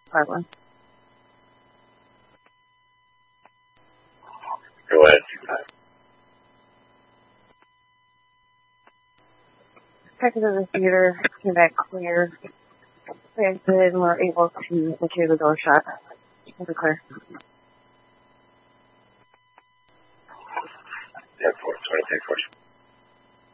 5-1. Go ahead, 2-5. Checked into the theater, came back clear. We exited and were able to secure the door shut. It was clear. 10-4, 26 horse.